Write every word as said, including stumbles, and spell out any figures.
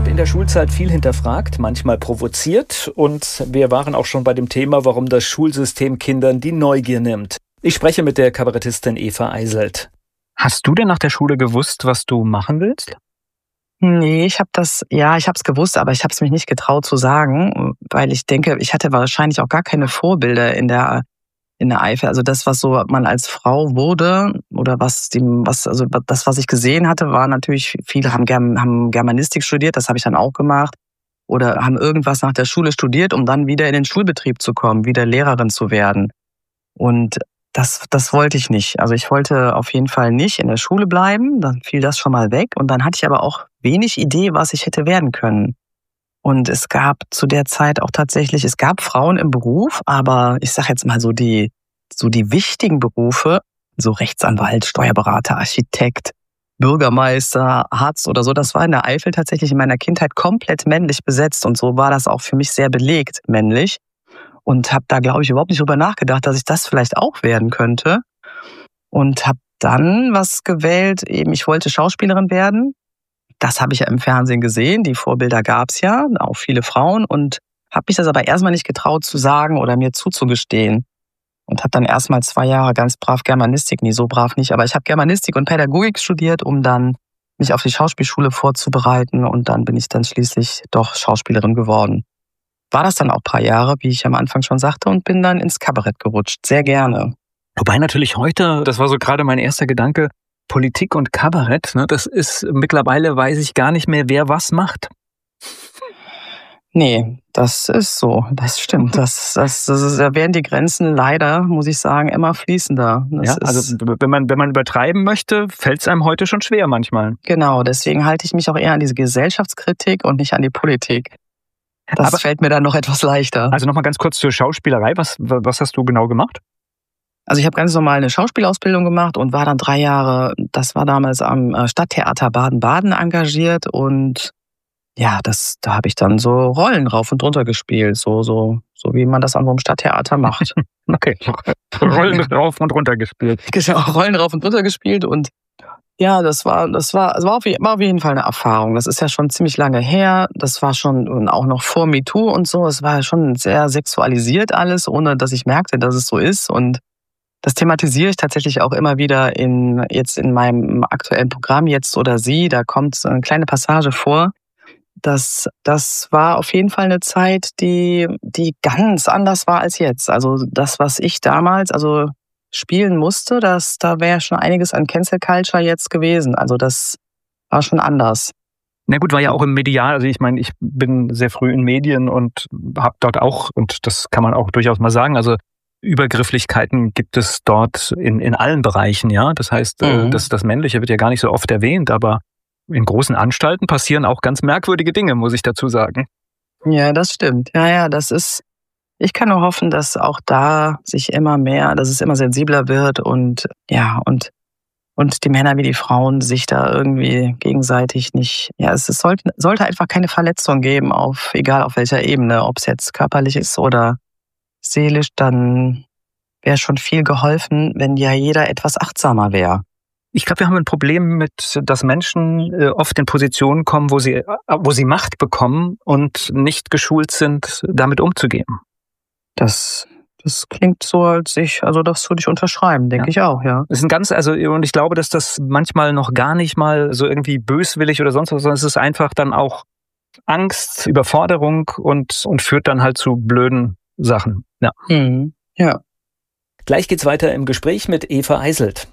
habe in der Schulzeit viel hinterfragt, manchmal provoziert und wir waren auch schon bei dem Thema, warum das Schulsystem Kindern die Neugier nimmt. Ich spreche mit der Kabarettistin Eva Eiselt. Hast du denn nach der Schule gewusst, was du machen willst? Nee, ich habe das, ja, ich habe es gewusst, aber ich habe es mich nicht getraut zu sagen, weil ich denke, ich hatte wahrscheinlich auch gar keine Vorbilder in der in der Eifel. Also das, was so man als Frau wurde oder was dem, was also das, was ich gesehen hatte, war natürlich, viele haben, Germ, haben Germanistik studiert, das habe ich dann auch gemacht, oder haben irgendwas nach der Schule studiert, um dann wieder in den Schulbetrieb zu kommen, wieder Lehrerin zu werden. Und das, das wollte ich nicht. Also ich wollte auf jeden Fall nicht in der Schule bleiben, dann fiel das schon mal weg. Und dann hatte ich aber auch wenig Idee, was ich hätte werden können. Und es gab zu der Zeit auch tatsächlich, es gab Frauen im Beruf, aber ich sage jetzt mal so die, so die wichtigen Berufe, so Rechtsanwalt, Steuerberater, Architekt, Bürgermeister, Arzt oder so, das war in der Eifel tatsächlich in meiner Kindheit komplett männlich besetzt. Und so war das auch für mich sehr belegt männlich. Und habe da, glaube ich, überhaupt nicht drüber nachgedacht, dass ich das vielleicht auch werden könnte. Und habe dann was gewählt, eben ich wollte Schauspielerin werden. Das habe ich ja im Fernsehen gesehen, die Vorbilder gab es ja, auch viele Frauen. Und habe mich das aber erstmal nicht getraut zu sagen oder mir zuzugestehen. Und habe dann erstmal zwei Jahre ganz brav Germanistik, nie so brav nicht, aber ich habe Germanistik und Pädagogik studiert, um dann mich auf die Schauspielschule vorzubereiten. Und dann bin ich dann schließlich doch Schauspielerin geworden. War das dann auch ein paar Jahre, wie ich am Anfang schon sagte, und bin dann ins Kabarett gerutscht. Sehr gerne. Wobei natürlich heute, das war so gerade mein erster Gedanke, Politik und Kabarett, ne, das ist mittlerweile, weiß ich gar nicht mehr, wer was macht. Nee, das ist so, das stimmt. Das, das, das ist, da werden die Grenzen leider, muss ich sagen, immer fließender. Das ja, also wenn man, wenn man übertreiben möchte, fällt es einem heute schon schwer manchmal. Genau, deswegen halte ich mich auch eher an diese Gesellschaftskritik und nicht an die Politik. Das Aber, fällt mir dann noch etwas leichter. Also nochmal ganz kurz zur Schauspielerei. Was, was hast du genau gemacht? Also ich habe ganz normal eine Schauspielausbildung gemacht und war dann drei Jahre, das war damals am Stadttheater Baden-Baden engagiert. Und ja, das, da habe ich dann so Rollen rauf und runter gespielt, so, so, so wie man das an so einem Stadttheater macht. Okay, Rollen rauf und runter gespielt. Genau, Rollen rauf und runter gespielt und ja, das war, das war, das war auf, war auf jeden Fall eine Erfahrung. Das ist ja schon ziemlich lange her. Das war schon auch noch vor MeToo und so. Es war schon sehr sexualisiert alles, ohne dass ich merkte, dass es so ist. Und das thematisiere ich tatsächlich auch immer wieder in, jetzt in meinem aktuellen Programm Jetzt oder Sie. Da kommt eine kleine Passage vor. Das, das war auf jeden Fall eine Zeit, die, die ganz anders war als jetzt. Also das, was ich damals, also spielen musste, das, da wäre schon einiges an Cancel Culture jetzt gewesen. Also das war schon anders. Na gut, war ja auch im Medial, also ich meine, ich bin sehr früh in Medien und habe dort auch, und das kann man auch durchaus mal sagen, also Übergrifflichkeiten gibt es dort in, in allen Bereichen, ja. Das heißt, mhm. das, das Männliche wird ja gar nicht so oft erwähnt, aber in großen Anstalten passieren auch ganz merkwürdige Dinge, muss ich dazu sagen. Ja, das stimmt. Ja, ja, das ist, ich kann nur hoffen, dass auch da sich immer mehr, dass es immer sensibler wird und ja, und, und die Männer wie die Frauen sich da irgendwie gegenseitig nicht, ja, es, es sollte, sollte einfach keine Verletzung geben, auf, egal auf welcher Ebene, ob es jetzt körperlich ist oder seelisch, dann wäre schon viel geholfen, wenn ja jeder etwas achtsamer wäre. Ich glaube, wir haben ein Problem mit, dass Menschen oft in Positionen kommen, wo sie, wo sie Macht bekommen und nicht geschult sind, damit umzugehen. Das, das klingt so, als ich, also das würde ich unterschreiben, denke ja. ich auch, ja. Das ist ein ganz, also, und ich glaube, dass das manchmal noch gar nicht mal so irgendwie böswillig oder sonst was, sondern es ist einfach dann auch Angst, Überforderung und, und führt dann halt zu blöden Sachen. Ja. Mhm. Ja. Gleich geht's weiter im Gespräch mit Eva Eiselt.